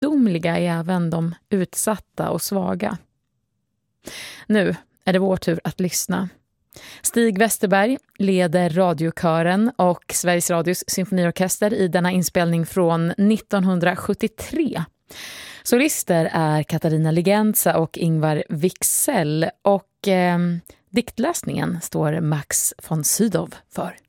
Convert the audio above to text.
gudomliga är även de utsatta och svaga. Nu är det vår tur att lyssna. Stig Westerberg leder radiokören och Sveriges Radios symfoniorkester i denna inspelning från 1973. Solister är Katarina Ligenza och Ingvar Wicksell och diktläsningen står Max von Sydow för.